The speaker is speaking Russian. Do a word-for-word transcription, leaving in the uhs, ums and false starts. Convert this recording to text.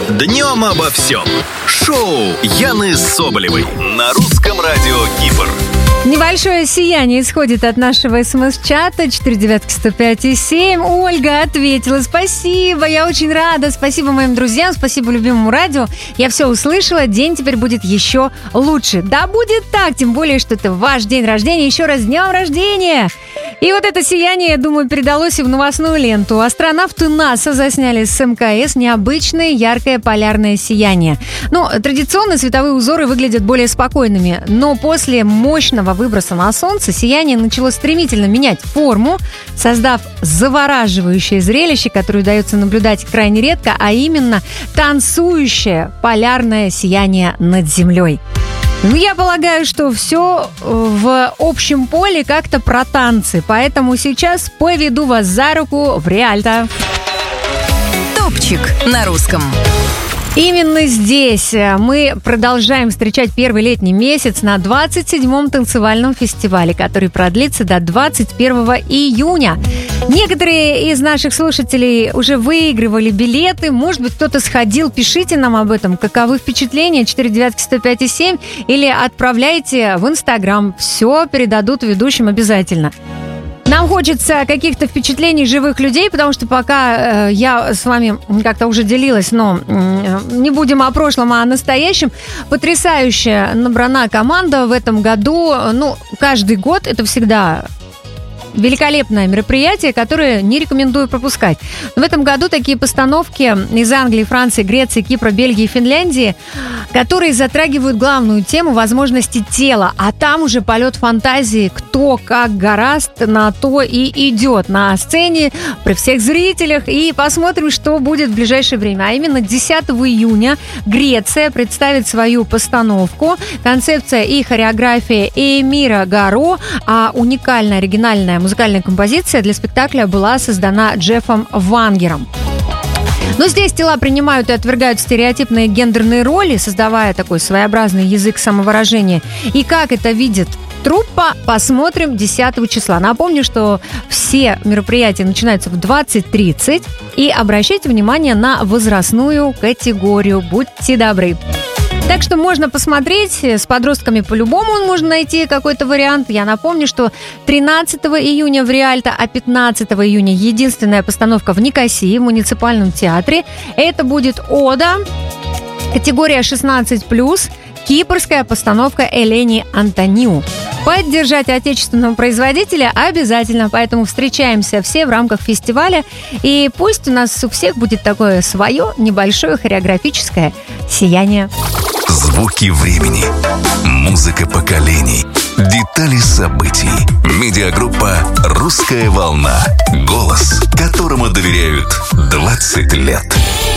Днем обо всем. Шоу Яны Соболевой на русском радио Кипр. Небольшое сияние исходит от нашего смс-чата четыре девятки сто пять и семь. Ольга ответила: спасибо, я очень рада. Спасибо моим друзьям, спасибо любимому радио. Я все услышала, день теперь будет еще лучше. Да будет так, тем более, что это ваш день рождения. Еще раз с днем рождения! И вот это сияние, я думаю, передалось и в новостную ленту. Астронавты НАСА засняли с МКС необычное яркое полярное сияние. Ну, традиционно световые узоры выглядят более спокойными, но после мощного выброса на Солнце сияние начало стремительно менять форму, создав завораживающее зрелище, которое удается наблюдать крайне редко, а именно танцующее полярное сияние над Землей. Ну, я полагаю, что все в общем поле как-то про танцы, поэтому сейчас поведу вас за руку в Риальто. Топчик на русском. Именно здесь мы продолжаем встречать первый летний месяц на двадцать седьмом танцевальном фестивале, который продлится до двадцать первого июня. Некоторые из наших слушателей уже выигрывали билеты. Может быть, кто-то сходил. Пишите нам об этом. Каковы впечатления? четыре девятки сто пять и семь. Или отправляйте в Инстаграм. Все передадут ведущим обязательно. Нам хочется каких-то впечатлений живых людей, потому что пока э, я с вами как-то уже делилась, но э, не будем о прошлом, а о настоящем. Потрясающая набрана команда в этом году. Ну, каждый год это всегда великолепное мероприятие, которое не рекомендую пропускать. Но в этом году такие постановки из Англии, Франции, Греции, Кипра, Бельгии и Финляндии, которые затрагивают главную тему возможности тела. А там уже полет фантазии, кто как гораст, на то и идет на сцене при всех зрителях. И посмотрим, что будет в ближайшее время. А именно десятого июня Греция представит свою постановку. Концепция и хореография Эмира Гаро, а уникальная оригинальная музыкальная композиция для спектакля была создана Джеффом Вангером. Но здесь тела принимают и отвергают стереотипные гендерные роли, создавая такой своеобразный язык самовыражения. И как это видит труппа, посмотрим десятого числа. Напомню, что все мероприятия начинаются в двадцать тридцать. И обращайте внимание на возрастную категорию. Будьте добры. Так что можно посмотреть, с подростками по-любому можно найти какой-то вариант. Я напомню, что тринадцатого июня в Риальто, а пятнадцатого июня единственная постановка в Никосии, в муниципальном театре. Это будет «Ода», категория шестнадцать плюс, кипрская постановка Элени Антониу. Поддержать отечественного производителя обязательно, поэтому встречаемся все в рамках фестиваля. И пусть у нас у всех будет такое свое небольшое хореографическое сияние. Звуки времени, музыка поколений, детали событий. Медиагруппа «Русская волна». Голос, которому доверяют двадцать лет.